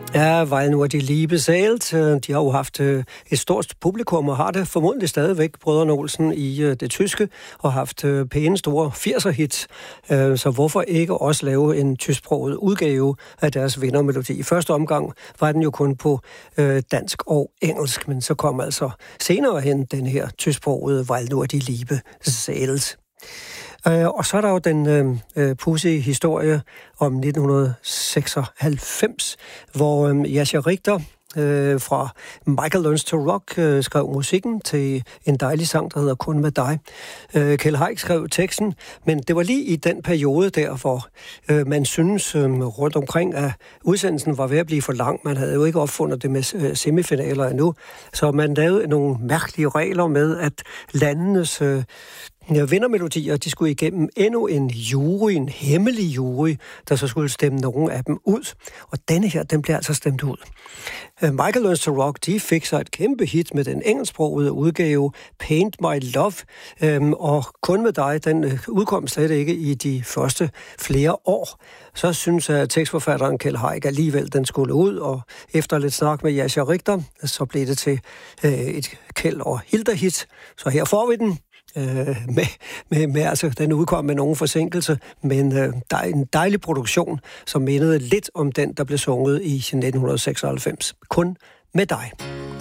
Ja, weil nur die Liebe zählt. De har jo haft et stort publikum, og har det formodentlig stadigvæk, Brødrene Olsen, i det tyske, og haft pæne store 80'er-hits. Så hvorfor ikke også lave en tysksproget udgave af deres vindermelodi? I første omgang var den jo kun på dansk og engelsk, men så kom altså senere hen den her tysksprogede weil nur die Liebe zählt. Og så er der jo den pudsige historie om 1996, hvor Jascha Richter fra Michael Learns to Rock skrev musikken til en dejlig sang, der hedder Kun med dig. Kjeld Haik skrev teksten, men det var lige i den periode der, hvor man synes rundt omkring, at udsendelsen var ved at blive for lang. Man havde jo ikke opfundet det med semifinaler endnu, så man lavede nogle mærkelige regler med, at landenes vindermelodier, de skulle igennem endnu en jury, en hemmelig jury, der så skulle stemme nogle af dem ud. Og denne her, den blev altså stemt ud. Michael Learns to Rock, de fik sig et kæmpe hit med den engelsksprogede udgave Paint My Love, og Kun med dig, den udkom slet ikke i de første flere år. Så synes jeg, at tekstforfatteren Kjeld Haik alligevel, den skulle ud, og efter lidt snak med Jascha Richter, så blev det til et Kjeld og Hilda-hit. Så her får vi den. Altså, den udkom med nogen forsinkelse, men der er en dejlig produktion, som mindede lidt om den, der blev sunget i 1996. Kun med dig.